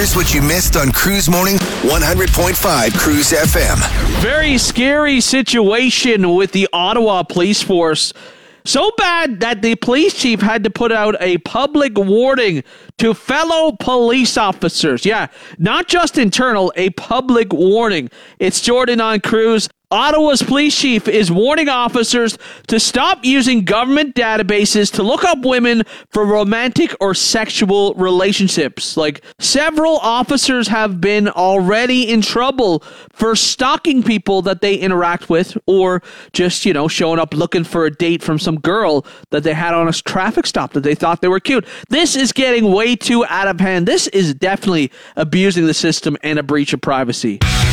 Here's what you missed on Cruise Morning, 100.5 Cruise FM. Very scary situation with the Ottawa Police Force. So bad that the police chief had to put out a public warning to fellow police officers. Yeah, not just internal, a public warning. It's Jordan on Cruise. Ottawa's police chief is warning officers to stop using government databases to look up women for romantic or sexual relationships. Like, several officers have been already in trouble for stalking people that they interact with, or just, showing up looking for a date from some girl that they had on a traffic stop that they thought they were cute. This is getting way too out of hand. This is definitely abusing the system and a breach of privacy.